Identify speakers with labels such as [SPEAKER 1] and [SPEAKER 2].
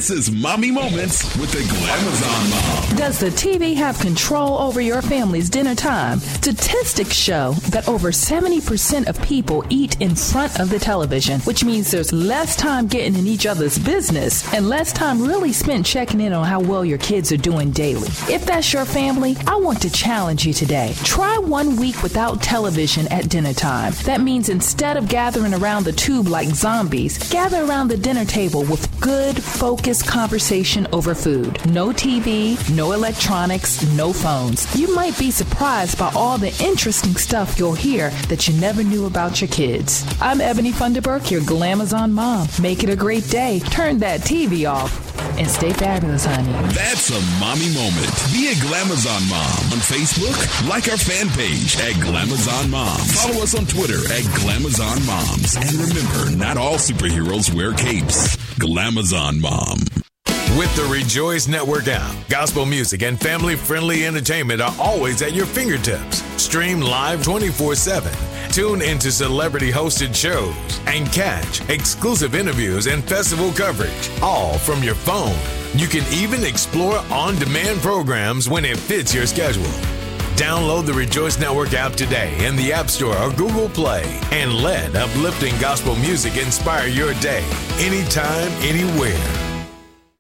[SPEAKER 1] This is Mommy Moments with the Glamazon Mom.
[SPEAKER 2] Does the TV have control over your family's dinner time? Statistics show that over 70% of people eat in front of the television, which means there's less time getting in each other's business and less time really spent checking in on how well your kids are doing daily. If that's your family, I want to challenge you today. Try 1 week without television at dinner time. That means instead of gathering around the tube like zombies, gather around the dinner table with good, focused conversation over food. No TV, no electronics, no phones. You might be surprised by all the interesting stuff you'll hear that you never knew about your kids. I'm Ebony Funderburk, your Glamazon Mom. Make it a great day. Turn that TV off and stay fabulous, honey.
[SPEAKER 1] That's a mommy moment. Be a Glamazon Mom on Facebook. Like our fan page at Glamazon Moms. Follow us on Twitter at Glamazon Moms. And remember, not all superheroes wear capes. Glamazon Mom.
[SPEAKER 3] With the Rejoice Network app, gospel music and family-friendly entertainment are always at your fingertips. Stream live 24/7. Tune into celebrity-hosted shows and catch exclusive interviews and festival coverage, all from your phone. You can even explore on-demand programs when it fits your schedule. Download the Rejoice Network app today in the App Store or Google Play and let uplifting gospel music inspire your day, anytime, anywhere.